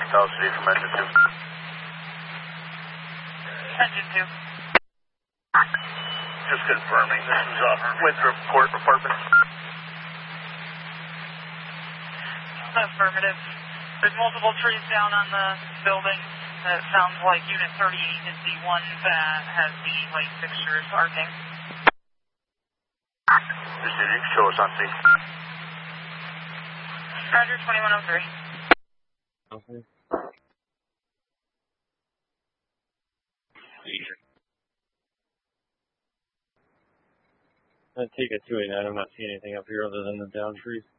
South City from engine 2. Engine 2. Just confirming, this is Winthrop Court Apartment. Affirmative. There's multiple trees down on the building. It sounds like Unit 38 is the one that has the light fixtures arcing. Proceeding, show us on scene. Roger, 2103. Okay. I take it 289. I'm not seeing anything up here other than the down trees.